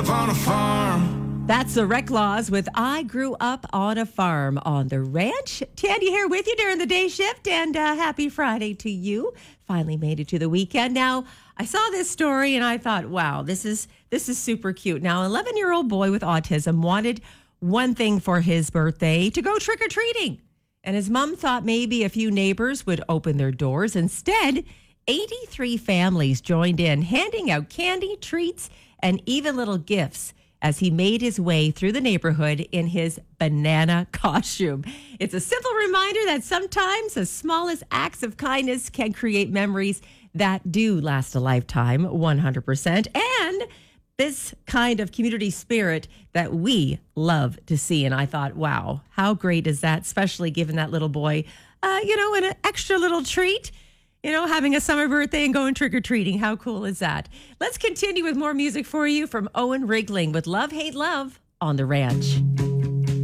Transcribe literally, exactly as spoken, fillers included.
On a farm. That's the Wreck Laws with I Grew Up on a Farm on the Ranch. Tandy here with you during the day shift, and uh, happy Friday to you. Finally made it to the weekend. Now, I saw this story and I thought, wow, this is this is super cute. Now, an eleven-year-old boy with autism wanted one thing for his birthday, to go trick-or-treating. And his mom thought maybe a few neighbors would open their doors. Instead, eighty-three families joined in, handing out candy, treats, and even little gifts as he made his way through the neighborhood in his banana costume. It's a simple reminder that sometimes the smallest acts of kindness can create memories that do last a lifetime, one hundred percent. And this kind of community spirit that we love to see. And I thought, wow, how great is that, especially given that little boy, uh, you know, an extra little treat. You know, having a summer birthday and going trick-or-treating. How cool is that? Let's continue with more music for you from Owen Rigling with Love, Hate, Love on the Ranch.